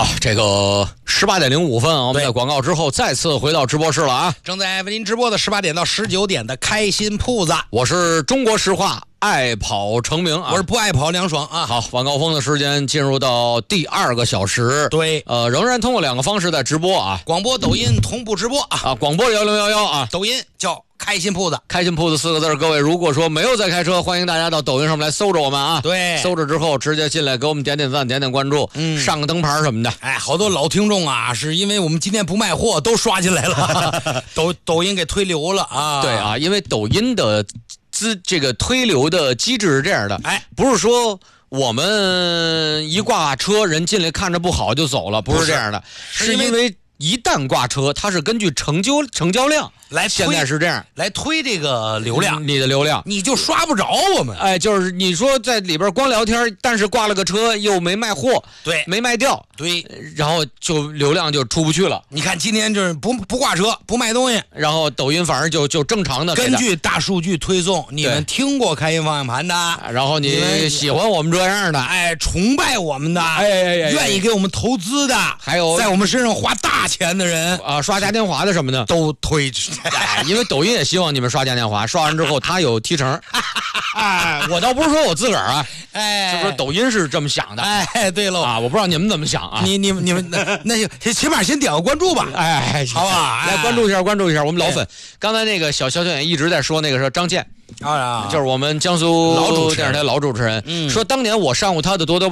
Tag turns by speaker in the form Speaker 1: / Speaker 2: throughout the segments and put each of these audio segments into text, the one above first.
Speaker 1: 这个18:05啊，我们在广告之后再次回到直播室了啊！
Speaker 2: 正在为您直播的18点到19点的开心铺子，
Speaker 1: 我是中国石化爱跑成名啊，
Speaker 2: 我是不爱跑梁爽啊。
Speaker 1: 好，晚高峰的时间进入到第2个小时，
Speaker 2: 对，
Speaker 1: 仍然通过2个方式在直播啊，
Speaker 2: 广播、抖音同步直播啊，
Speaker 1: 广播1011啊，
Speaker 2: 抖音叫开心铺子，
Speaker 1: 开心铺子4个字。各位如果说没有在开车，欢迎大家到抖音上面来搜着我们啊，
Speaker 2: 对，
Speaker 1: 搜着之后直接进来给我们点点赞、点点关注，上个灯牌什么的。
Speaker 2: 哎，好多老听众啊，是因为我们今天不卖货，都刷进来了，抖音给推流了啊。
Speaker 1: 对啊，因为抖音的这个推流的机制是这样的，不是说我们一挂车人进来看着不好就走了，不是这样的，是因为一旦挂车，它是根据成交量
Speaker 2: 来推，
Speaker 1: 现在是这样
Speaker 2: 来推这个流量，
Speaker 1: 你的流量
Speaker 2: 你就刷不着我们。
Speaker 1: 哎，就是你说在里边光聊天，但是挂了个车又没卖货，
Speaker 2: 对，
Speaker 1: 没卖掉，
Speaker 2: 对，
Speaker 1: 然后就流量就出不去了。
Speaker 2: 你看今天就是不挂车，不卖东西，
Speaker 1: 然后抖音反而就正常的
Speaker 2: 根据大数据推送，你们听过开心方向盘的，
Speaker 1: 然后你喜欢我们这样的，
Speaker 2: 哎，崇拜我们的，愿意给我们投资的，
Speaker 1: 还有
Speaker 2: 在我们身上花大钱的人
Speaker 1: 啊，刷嘉年华的什么的
Speaker 2: 都推。
Speaker 1: 因为抖音也希望你们刷嘉年华，刷完之后他有提成。我倒不是说我自个儿啊，是不是抖音是这么想的？
Speaker 2: 哎，对喽
Speaker 1: 啊，我不知道你们怎么想啊。
Speaker 2: 你们那起码先点个关注吧，好吧？
Speaker 1: 来关注一下我们老粉。刚才那个小演一直在说那个是张健。就是我们江苏电视台老主持人，说当年我上过他的夺标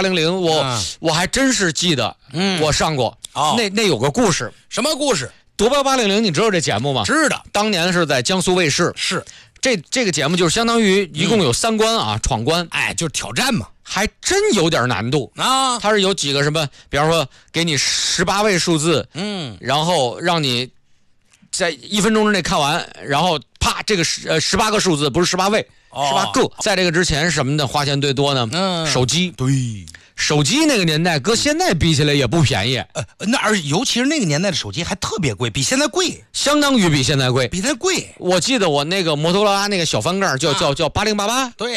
Speaker 1: 800，我还真是记得，我上过。那有个故事，
Speaker 2: 什么故事？
Speaker 1: 夺标800，你知道这节目吗？
Speaker 2: 知道，
Speaker 1: 当年是在江苏卫视。
Speaker 2: 是，
Speaker 1: 这个节目就是相当于一共有3关啊，闯关，
Speaker 2: 就是挑战嘛，
Speaker 1: 还真有点难度
Speaker 2: 啊。
Speaker 1: 它是有几个什么，比方说给你18位数字，然后让你在1分钟之内看完，然后啪，这个18个数字不是18位，18个。在这个之前什么的花钱最多呢？手机。
Speaker 2: 对。
Speaker 1: 手机那个年代，搁现在比起来也不便宜。
Speaker 2: 尤其是那个年代的手机还特别贵，比现在贵，
Speaker 1: 相当于比现在贵，
Speaker 2: 比它贵。
Speaker 1: 我记得我那个摩托罗拉那个小翻盖叫8088，
Speaker 2: 对。